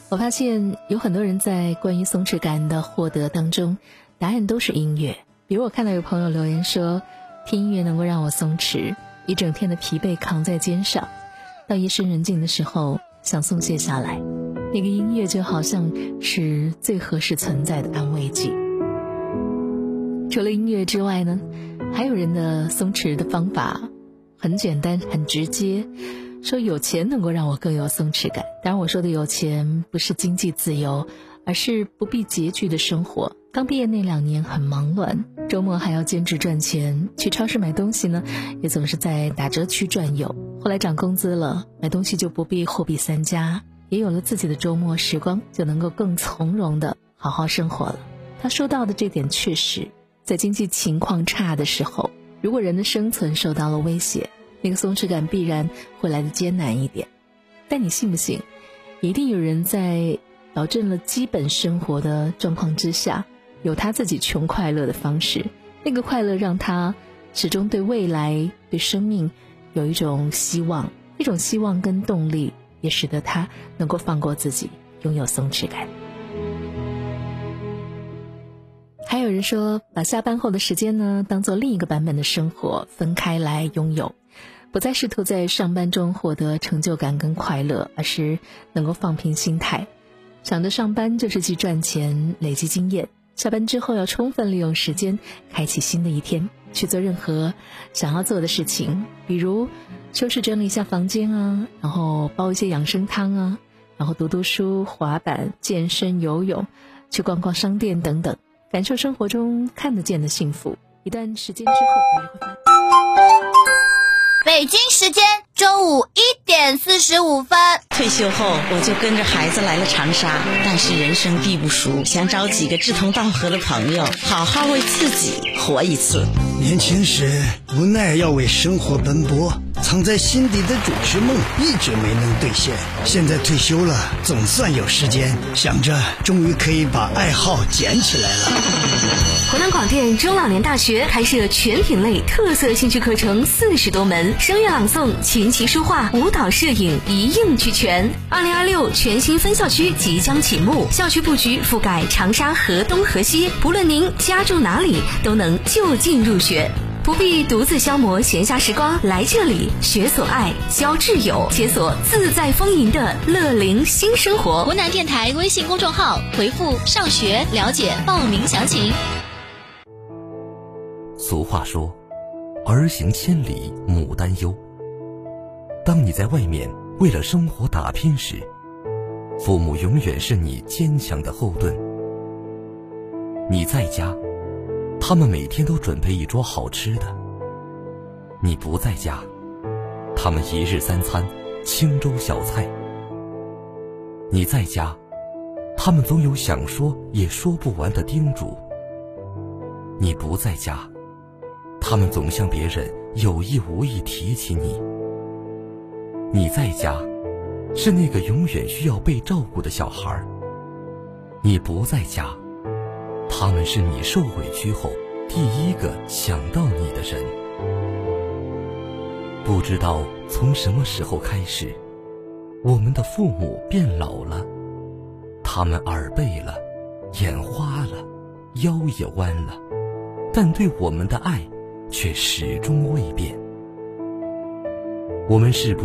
我发现有很多人在关于松弛感的获得当中，答案都是音乐。比如我看到有朋友留言说，听音乐能够让我松弛，一整天的疲惫扛在肩上，到夜深人静的时候想松懈下来，那个音乐就好像是最合适存在的安慰剂。除了音乐之外呢，还有人的松弛的方法很简单很直接，说有钱能够让我更有松弛感。当然我说的有钱不是经济自由，而是不必拮据的生活。刚毕业那2年很忙乱，周末还要兼职赚钱，去超市买东西呢也总是在打折区转悠。后来涨工资了，买东西就不必货比三家，也有了自己的周末时光，就能够更从容的好好生活了。他说到的这点确实，在经济情况差的时候，如果人的生存受到了威胁，那个松弛感必然会来得艰难一点。但你信不信，一定有人在保证了基本生活的状况之下，有他自己穷快乐的方式，那个快乐让他始终对未来对生命有一种希望，一种希望跟动力也使得他能够放过自己，拥有松弛感。还有人说，把下班后的时间呢当做另一个版本的生活，分开来拥有，不再试图在上班中获得成就感跟快乐，而是能够放平心态，想着上班就是去赚钱累积经验，下班之后要充分利用时间开启新的一天，去做任何想要做的事情，比如收拾整理一下房间啊，然后煲一些养生汤啊，然后读读书、滑板、健身、游泳，去逛逛商店等等，感受生活中看得见的幸福。一段时间之后，你会发现北京时间中午1点45分。 退休后我就跟着孩子来了长沙，但是人生地不熟，想找几个志同道合的朋友，好好为自己活一次。 年轻时无奈要为生活奔波，藏在心底的主持梦一直没能兑现。现在退休了，总算有时间，想着终于可以把爱好捡起来了。 湖南广电中老年大学开设全品类特色兴趣课程40多门，声乐朗诵、琴棋书画、舞蹈摄影一应俱全。2026全新分校区即将启幕，校区布局覆盖长沙河东河西，不论您家住哪里，都能就近入学，不必独自消磨闲暇时光，来这里学所爱，交挚友，解锁自在丰盈的乐龄新生活。 湖南电台微信公众号回复上学了解报名详情。 俗话说，儿行千里母担忧。当你在外面为了生活打拼时，父母永远是你坚强的后盾。你在家，他们每天都准备一桌好吃的；你不在家，他们1日3餐清粥小菜；你在家，他们总有想说也说不完的叮嘱；你不在家，他们总向别人有意无意提起你。你在家，是那个永远需要被照顾的小孩；你不在家，他们是你受委屈后第一个想到你的人。不知道从什么时候开始，我们的父母变老了，他们耳背了，眼花了，腰也弯了，但对我们的爱却始终未变。我们是